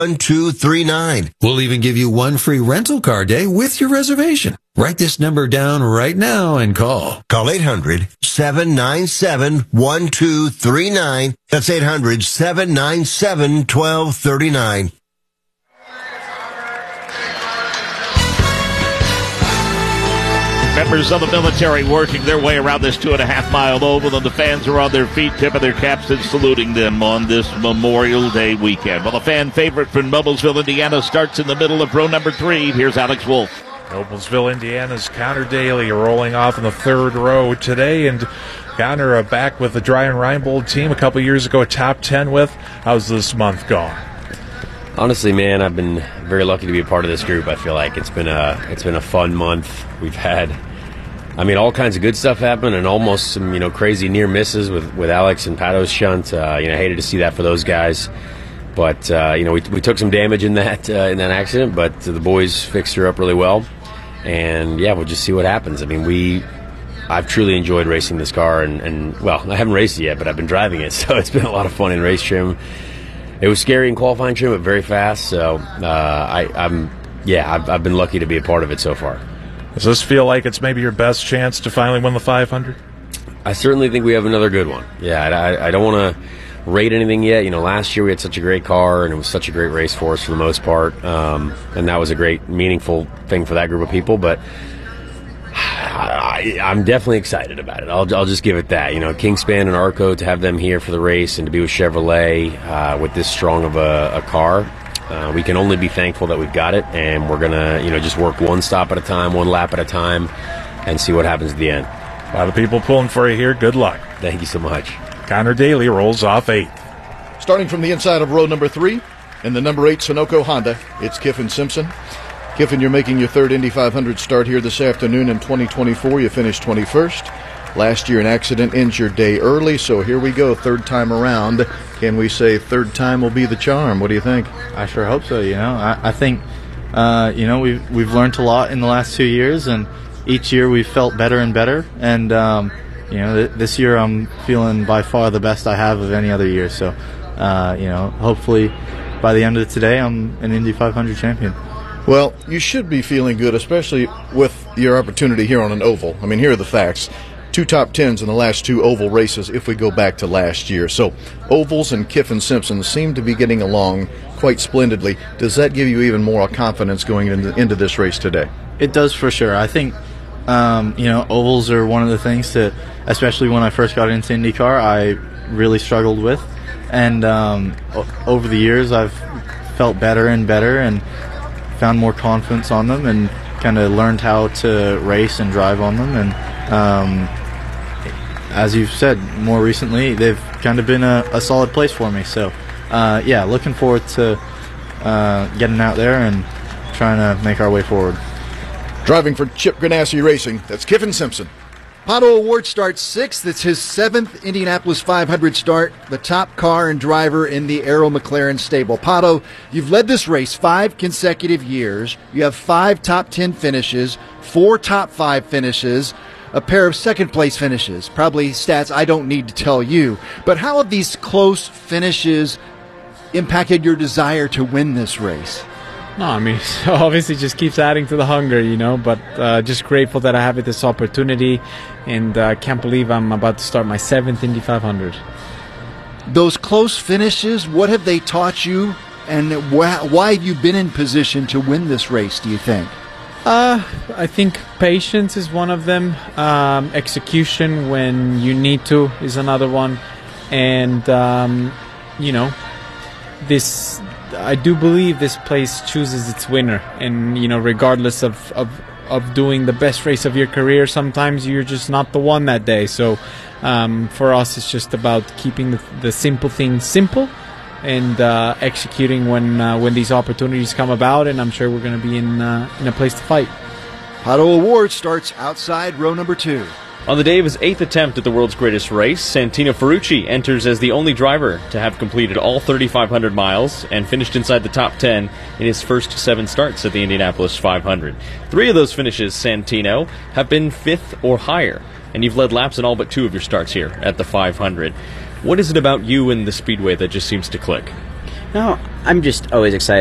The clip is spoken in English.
1239. We'll even give you one free rental car day with your reservation. Write this number down right now and call. Call 800-797-1239. That's 800-797-1239. Members of the military working their way around this 2.5-mile oval, and the fans are on their feet, tipping their caps and saluting them on this Memorial Day weekend. Well, the fan favorite from Noblesville, Indiana, starts in the middle of row number 3. Here's Alex Wolf. Noblesville, Indiana's Connor Daly rolling off in the third row today, and Connor back with the Dry and Reinbold team a couple years ago, a top 10 with. How's this month gone? Honestly, man, I've been very lucky to be a part of this group. I feel like it's been a fun month. We've had, all kinds of good stuff happen, and almost some crazy near misses with Alex and Pato's shunt. Hated to see that for those guys, but we took some damage in that accident, but the boys fixed her up really well, and we'll just see what happens. I've truly enjoyed racing this car, and I haven't raced it yet, but I've been driving it, so it's been a lot of fun in race trim. It was scary in qualifying trim, but very fast. So I've been lucky to be a part of it so far. Does this feel like it's maybe your best chance to finally win the 500? I certainly think we have another good one. Yeah, I don't want to rate anything yet. Last year we had such a great car, and it was such a great race for us for the most part, and that was a great, meaningful thing for that group of people. But I'm definitely excited about it. I'll just give it that. Kingspan and Arco, to have them here for the race and to be with Chevrolet with this strong of a car, we can only be thankful that we've got it, and we're going to just work one stop at a time, one lap at a time, and see what happens at the end. A lot of people pulling for you here. Good luck. Thank you so much. Connor Daly rolls off 8th. Starting from the inside of row number 3, in the number 8 Sunoco Honda, it's Kiffin Simpson. Kiffin, you're making your third Indy 500 start here this afternoon in 2024. You finished 21st. Last year, an accident injured day early, so here we go, third time around. Can we say third time will be the charm? What do you think? I sure hope so. I think we've learned a lot in the last 2 years, and each year we've felt better and better. And this year I'm feeling by far the best I have of any other year. So hopefully by the end of today I'm an Indy 500 champion. Well, you should be feeling good, especially with your opportunity here on an oval. Here are the facts. 2 top 10s in the last 2 oval races if we go back to last year. So ovals and Kiffin Simpson seem to be getting along quite splendidly. Does that give you even more confidence going into this race today? It does, for sure. I think, ovals are one of the things that, especially when I first got into IndyCar, I really struggled with. And over the years, I've felt better and better and found more confidence on them, and kind of learned how to race and drive on them. And as you've said, more recently they've kind of been a solid place for me. So looking forward to getting out there and trying to make our way forward. Driving for Chip Ganassi Racing, that's Kiffin Simpson. Pato O'Ward starts 6th. It's his 7th Indianapolis 500 start, the top car and driver in the Arrow McLaren stable. Pato, you've led this race 5 consecutive years. You have 5 top 10 finishes, 4 top 5 finishes, a pair of second-place finishes. Probably stats I don't need to tell you. But how have these close finishes impacted your desire to win this race? No, obviously just keeps adding to the hunger, but just grateful that I have this opportunity, and can't believe I'm about to start my 7th Indy 500. Those close finishes, what have they taught you, and why have you been in position to win this race, do you think? I think patience is one of them. Execution when you need to is another one. And, I do believe this place chooses its winner, and regardless of doing the best race of your career, sometimes you're just not the one that day. So for us, it's just about keeping the simple things simple and executing when these opportunities come about. And I'm sure we're going to be in a place to fight. Pato O'Ward starts outside row number 2. On the day of his 8th attempt at the world's greatest race, Santino Ferrucci enters as the only driver to have completed all 3,500 miles and finished inside the top 10 in his first 7 starts at the Indianapolis 500. 3 of those finishes, Santino, have been 5th or higher, and you've led laps in all but 2 of your starts here at the 500. What is it about you and the Speedway that just seems to click? No, I'm just always excited